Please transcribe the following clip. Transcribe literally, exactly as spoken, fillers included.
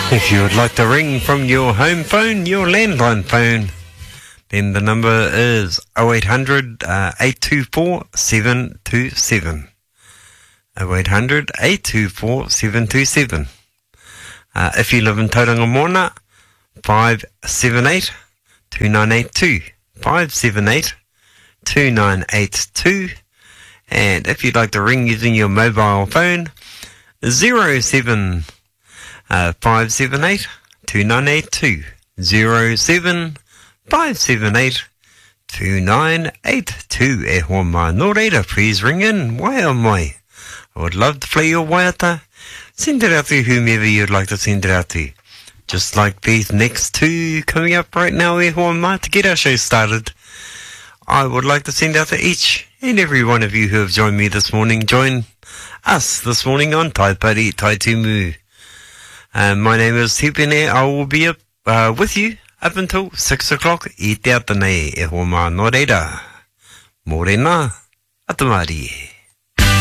If you would like to ring from your home phone, your landline phone, then the number is oh eight hundred, eight two four, seven two seven. oh eight hundred, eight two four, seven two seven. Uh, if you live in Tauranga Moana, five seven eight, two nine eight two. five seven eight, two nine eight two. And if you'd like to ring using your mobile phone, zero seven five seven eight, two nine eight two. zero seven five seven eight, two nine eight two. E hoa mai no reira, please ring in. Waia mai. I would love to play your waiata. Send it out to whomever you'd like to send it out to. Just like these next two coming up right now, e hoa mai, to get our show started. I would like to send out to each and every one of you who have joined me this morning. Join us this morning on Tai Pari Tai Tumu. Uh, my name is Tupene. I will be up, uh, with you up until six o'clock. I te atanei e hoa mai no reira. Morena, atamari.